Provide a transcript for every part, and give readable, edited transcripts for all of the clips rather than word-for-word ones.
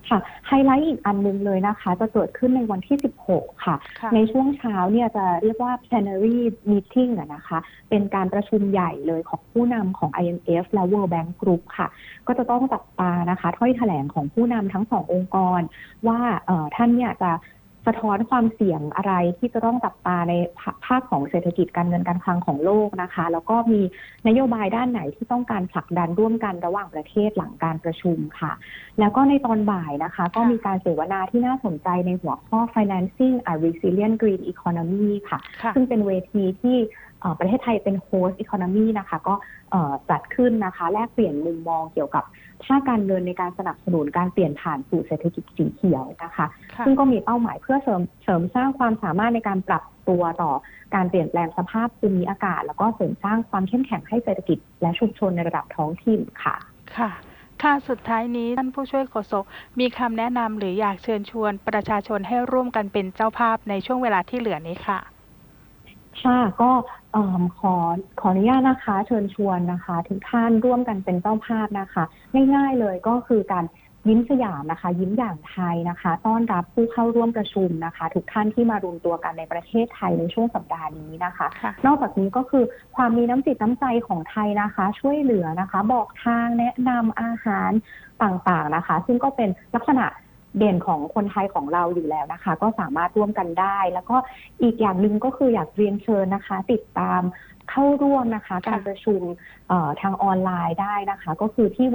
ค่ะไฮไลท์อีกอันนึงเลยนะคะจะเกิดขึ้นในวันที่16ค่ะในช่วงเช้าเนี่ยจะเรียกว่า plenary meeting นะคะเป็นการประชุมใหญ่เลยของผู้นำของ IMF และ World Bank Group ค่ะก็จะต้องจับตานะคะถ้อยแถลงของผู้นำทั้งสององค์กรว่าท่านเนี่ยจะสะท้อนความเสี่ยงอะไรที่จะต้องจับตาในภาคของเศรษฐกิจการเงินการคลังของโลกนะคะแล้วก็มีนโยบายด้านไหนที่ต้องการผลักดันร่วมกันระหว่างประเทศหลังการประชุมค่ะแล้วก็ในตอนบ่ายนะคะก็มีการเสวนาที่น่าสนใจในหัวข้อ Financing a Resilient Green Economy ค่ะซึ่งเป็นเวทีที่ประเทศไทยเป็น Host Economy นะคะก็จัดขึ้นนะคะแลกเปลี่ยนมุมมองเกี่ยวกับภาคการเงินในการสนับสนุนการเปลี่ยนผ่านสู่เศรษฐกิจสีเขียวนะคะซึ่งก็มีเป้าหมายเพื่อเสริมสร้างความสามารถในการปรับตัวต่อการเปลี่ยนแปลงสภาพภูมิอากาศแล้วก็เสริมสร้างความเข้มแข็งให้เศรษฐกิจและชุมชนในระดับท้องถิ่นค่ะค่ะสุดท้ายนี้ท่านผู้ช่วยโฆษกมีคำแนะนำหรืออยากเชิญชวนประชาชนให้ร่วมกันเป็นเจ้าภาพในช่วงเวลาที่เหลือนี้ค่ะก็ขออนุญาตนะคะเชิญชวนนะคะทุกท่านร่วมกันเป็นเจ้าภาพนะคะง่ายๆเลยก็คือการยิ้มสยามนะคะยิ้มอย่างไทยนะคะต้อนรับผู้เข้าร่วมประชุมนะคะทุกท่านที่มารวมตัวกันในประเทศไทยในช่วงสัปดาห์นี้นะคะนอกจากนี้ก็คือความมีน้ำจิตน้ำใจของไทยนะคะช่วยเหลือนะคะบอกทางแนะนำอาหารต่างๆนะคะซึ่งก็เป็นลักษณะเด่นของคนไทยของเราอยู่แล้วนะคะก็สามารถร่วมกันได้แล้วก็อีกอย่างหนึ่งก็คืออยากเรียนเชิญนะคะติดตามเข้าร่วมนะคะการประชุมทางออนไลน์ได้นะคะก็คือที่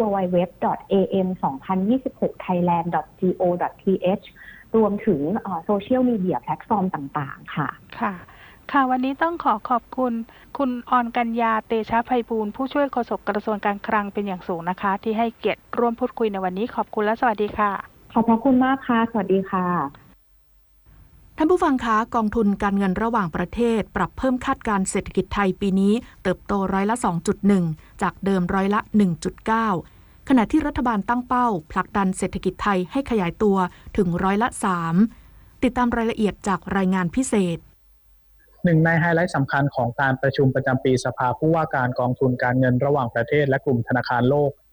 www.am2026thailand.go.th รวมถึงโซเชียลมีเดียแพลตฟอร์มต่างๆค่ะวันนี้ต้องขอบคุณคุณออนกัญญาเตชะไพบูลย์ผู้ช่วยโฆษกกระทรวงการคลังเป็นอย่างสูงนะคะที่ให้เกียรติร่วมพูดคุยในวันนี้ขอบคุณและสวัสดีค่ะขอบพระคุณมากค่ะสวัสดีค่ะท่านผู้ฟังคะกองทุนการเงินระหว่างประเทศปรับเพิ่มคาดการณ์เศรษฐกิจไทยปีนี้เติบโตร้อยละ 2.1 จากเดิมร้อยละ 1.9 ขณะที่รัฐบาลตั้งเป้าผลักดันเศรษฐกิจไทยให้ขยายตัวถึงร้อยละ 3 ติดตามรายละเอียดจากรายงานพิเศษหนึ่งในไฮไลท์สำคัญของการประชุมประจำปีสภาผู้ว่าการกองทุนการเงินระหว่างประเทศและกลุ่มธนาคารโลกปี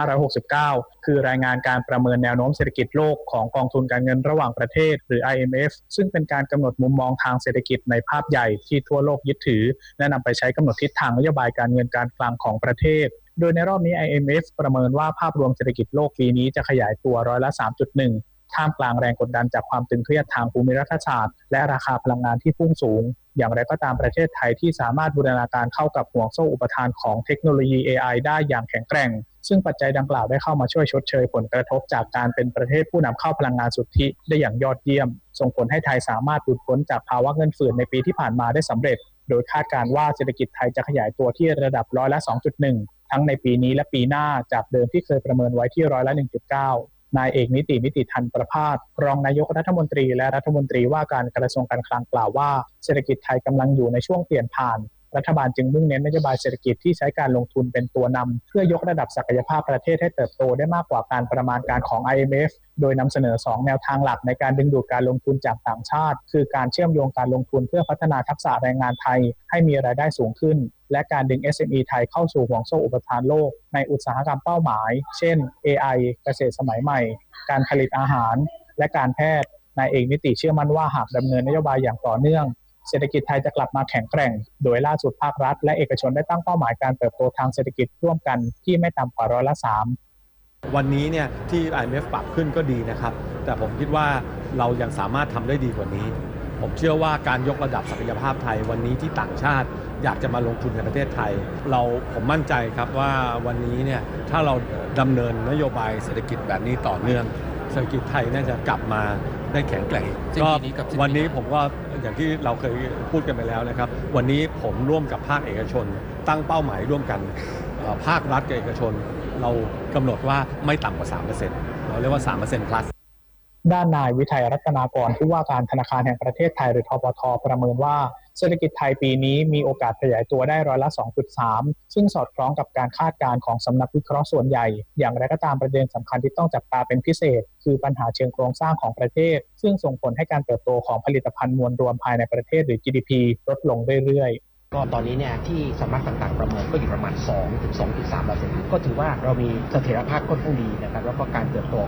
2569 คือรายงานการประเมินแนวโน้มเศรษฐกิจโลกของกองทุนการเงินระหว่างประเทศหรือ IMF ซึ่งเป็นการกำหนดมุมมองทางเศรษฐกิจในภาพใหญ่ที่ทั่วโลกยึดถือและนำไปใช้กำหนดทิศทางนโยบายการเงินการคลังของประเทศโดยในรอบนี้ IMF ประเมินว่าภาพรวมเศรษฐกิจโลกปีนี้จะขยายตัวร้อยละ 3.1 ท่ามกลางแรงกดดันจากความตึงเครียดทางภูมิรัฐศาสตร์และราคาพลังงานที่พุ่งสูงอย่างไรก็ตามประเทศไทยที่สามารถบูรณาการเข้ากับห่วงโซ่อุปทานของเทคโนโลยี AI ได้อย่างแข็งแกร่งซึ่งปัจจัยดังกล่าวได้เข้ามาช่วยชดเชยผลกระทบจากการเป็นประเทศผู้นำเข้าพลังงานสุทธิได้อย่างยอดเยี่ยมส่งผลให้ไทยสามารถหลุดพ้นจากภาวะเงินเฟ้อในปีที่ผ่านมาได้สำเร็จโดยคาดการณ์ว่าเศรษฐกิจไทยจะขยายตัวที่ระดับร้อยละ 2.1 ทั้งในปีนี้และปีหน้าจากเดิมที่เคยประเมินไว้ที่ร้อยละ 1.9นายเอกนิติธันประภาสรองนายกรัฐมนตรีและรัฐมนตรีว่าการกระทรวงการคลังกล่าวว่าเศรษฐกิจไทยกำลังอยู่ในช่วงเปลี่ยนผ่านรัฐบาลจึงมุ่งเน้นนโยบายเศรษฐกิจที่ใช้การลงทุนเป็นตัวนำเพื่อยกระดับศักยภาพประเทศให้เติบโตได้มากกว่าการประมาณการของ IMF โดยนำเสนอ2แนวทางหลักในการดึงดูดการลงทุนจากต่างชาติคือการเชื่อมโยงการลงทุนเพื่อพัฒนาทักษะแรงงานไทยให้มีรายได้สูงขึ้นและการดึง SME ไทยเข้าสู่ห่วงโซ่อุปทานโลกในอุตสาหกรรมเป้าหมายเช่น AI เกษตรสมัยใหม่การผลิตอาหารและการแพทย์นายเอกนิติเชื่อมั่นว่าหากดำเนินนโยบายอย่างต่อเนื่องเศรษฐกิจไทยจะกลับมาแข็งแกร่งโดยล่าสุดภาครัฐและเอกชนได้ตั้งเป้าหมายการเติบโตทางเศรษฐกิจร่วมกันที่ไม่ต่ำกว่าร้อยละ 3 วันนี้เนี่ยที่ IMF ปรับขึ้นก็ดีนะครับแต่ผมคิดว่าเรายังสามารถทำได้ดีกว่านี้ผมเชื่อว่าการยกระดับศักยภาพไทยวันนี้ที่ต่างชาติอยากจะมาลงทุนในประเทศไทยผมมั่นใจครับว่าวันนี้เนี่ยถ้าเราดำเนินนโยบายเศรษฐกิจแบบนี้ต่อเนื่องเศรษฐกิจไทยน่าจะกลับมาได้แข็งแกร่งก็วันนี้ผมก็อย่างที่เราเคยพูดกันไปแล้วนะครับวันนี้ผมร่วมกับภาคเอกชนตั้งเป้าหมายร่วมกันภาครัฐกับเอกชนเรากำหนดว่าไม่ต่ำกว่า 3% เราเรียกว่า 3% plus ด้านนายวิทัยรัตนากรผู้ว่าการธนาคารแห่งประเทศไทยหรือธปท.ประเมินว่าเศรษฐกิจไทยปีนี้มีโอกาสขยายตัวได้ร้อยละ 2.3 ซึ่งสอดคล้องกับการคาดการณ์ของสำนักวิเคราะห์ส่วนใหญ่อย่างไรก็ตามประเด็นสำคัญที่ต้องจับตาเป็นพิเศษคือปัญหาเชิงโครงสร้างของประเทศซึ่งส่งผลให้การเติบโตของผลิตภัณฑ์มวลรวมภายในประเทศหรือ GDP ลดลงเรื่อยๆก็ตอนนี้เนี่ยที่สำนักต่างๆประเมินก็อยู่ประมาณ 2-2.3% ก็ถือว่าเรามีเสถียรภาพค่อนข้างดีนะครับแล้วก็การเติบโต